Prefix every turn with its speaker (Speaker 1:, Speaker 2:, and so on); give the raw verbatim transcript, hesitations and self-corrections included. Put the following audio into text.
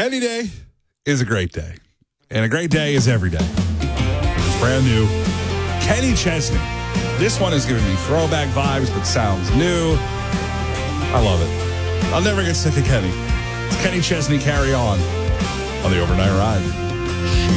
Speaker 1: Any day is a great day. And a great day is every day. It's brand new. Kenny Chesney. This one is giving me throwback vibes, but sounds new. I love it. I'll never get sick of Kenny. It's Kenny Chesney, Carry On, on the Overnight Ride.